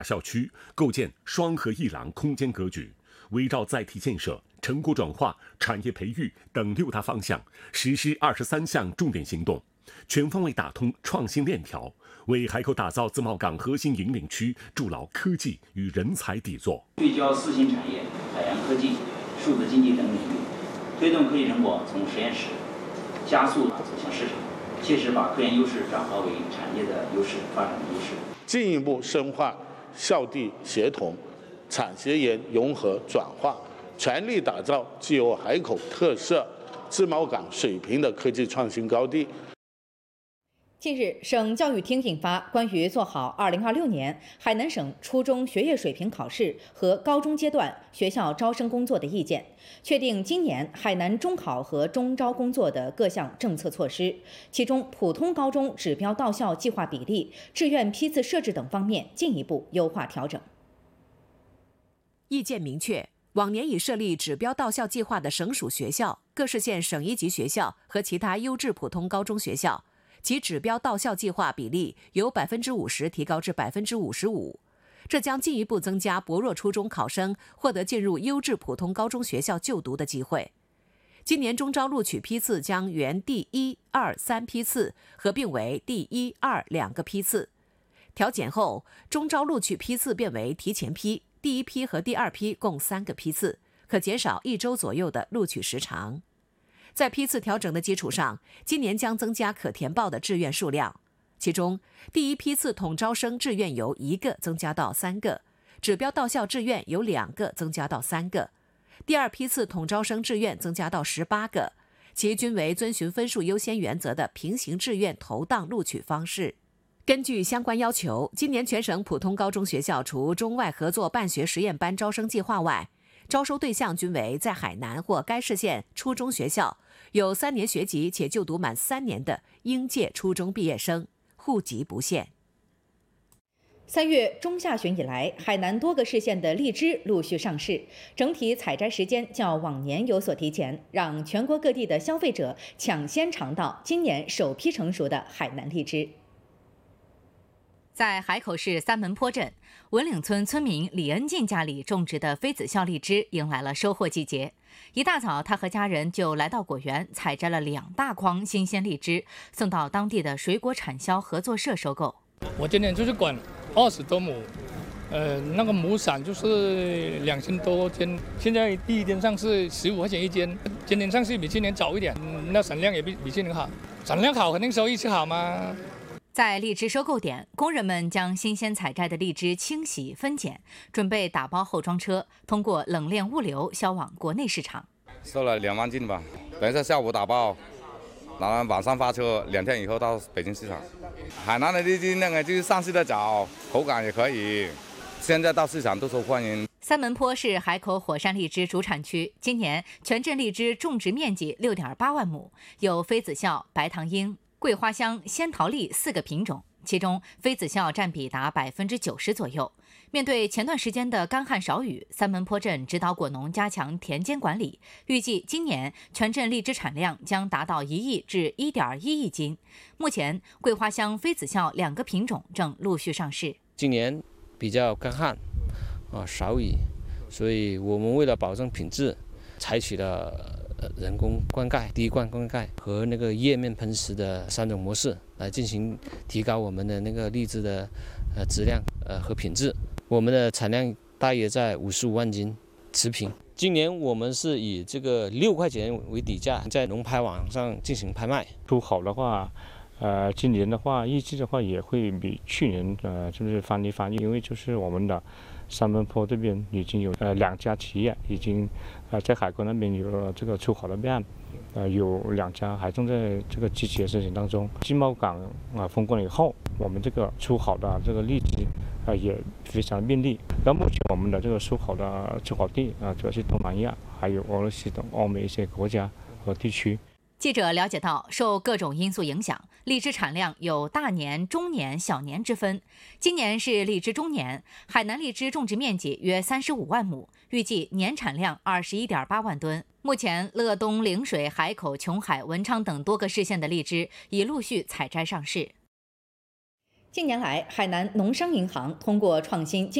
校区，构建双河一廊空间格局，围绕载体建设、成果转化、产业培育等6大方向，实施23项重点行动，全方位打通创新链条，为海口打造自贸港核心引领区筑牢科技与人才底座。 聚焦4新产业、海洋科技、数字经济等领域，推动科技成果从实验室加速走向市场，切实把科研优势转化为产业的优势、发展的优势， 进一步深化校地协同、产学研融合转化，全力打造具有海口特色、自贸港水平的科技创新高地。 近日，省教育厅印发关于做好2026年海南省初中学业水平考试和高中阶段学校招生工作的意见，确定今年海南中考和中招工作的各项政策措施，其中普通高中指标到校计划比例、志愿批次设置等方面进一步优化调整。 意见明确，往年已设立指标到校计划的省属学校、各市县省一级学校和其他优质普通高中学校，其指标到校计划比例由50%提高至55%，这将进一步增加薄弱初中考生获得进入优质普通高中学校就读的机会。今年中招录取批次将原第1、2、3批次合并为第1、2两个批次，调减后，中招录取批次变为提前批，第1批和第2批共3个批次，可减少1周左右的录取时长。在批次调整的基础上，今年将增加可填报的志愿数量。其中，第1批次统招生志愿由1个增加到3个，指标到校志愿由2个增加到3个；第2批次统招生志愿增加到18个，其均为遵循分数优先原则的平行志愿投档录取方式。根据相关要求，今年全省普通高中学校除中外合作办学实验班招生计划外，招收对象均为在海南或该市县初中学校有3年学籍且就读满3年的应届初中毕业生，户籍不限。 3月中下旬以来，海南多个市县的荔枝陆续上市，整体采摘时间较往年有所提前，让全国各地的消费者抢先尝到今年首批成熟的海南荔枝。在海口市三门坡镇文岭村村民李恩进家里种植的妃子笑荔枝迎来了收获季节。一大早，他和家人就来到果园，采摘了2大筐新鲜荔枝，送到当地的水果产销合作社收购。 我今年就是管20多亩，那个亩产就是2000多斤，现在第一天上市15块钱一斤，今年上市比去年早一点，那产量也比去年好，产量好肯定收益是好嘛。 在荔枝收购点，工人们将新鲜采摘的荔枝清洗分拣，准备打包后装车，通过冷链物流销往国内市场。 收了2万斤吧，等一下下午打包，然后晚上发车，2天以后到北京市场。海南的荔枝那个就是上市的早，口感也可以，现在到市场都受欢迎。 三门坡是海口火山荔枝主产区，今年全镇荔枝种植面积6.8万亩，有妃子笑、白糖樱、桂花香、仙桃荔4个品种，其中妃子笑占比达90%左右。面对前段时间的干旱少雨，三门坡镇指导果农加强田间管理，预计今年全镇荔枝产量将达到1亿至1.1亿斤。目前，桂花香、妃子笑2个品种正陆续上市。 今年比较干旱，少雨，所以我们为了保证品质，采取了人工灌溉、滴灌灌溉和那个叶面喷施的3种模式来进行提高我们的那个荔枝的质量和品质。我们的产量大约在55万斤持平。今年我们是以这个6块钱为底价，在农拍网上进行拍卖。 出好的话，今年的话预计的话也会比去年就是翻一，因为就是我们的三门坡这边已经有2家企业已经在海口那边有了这个出好的备案，有2家还正在这个积极的申请当中。经贸港封关以后，我们这个出好的这个荔枝也非常便利。那目前我们的这个出口的出口地主要是东南亚，还有俄罗斯等欧美一些国家和地区。 记者了解到，受各种因素影响，荔枝产量有大年、中年、小年之分。今年是荔枝中年，海南荔枝种植面积约35万亩，预计年产量21.8万吨。目前，乐东、陵水、海口、琼海、文昌等多个市县的荔枝已陆续采摘上市。 近年来，海南农商银行通过创新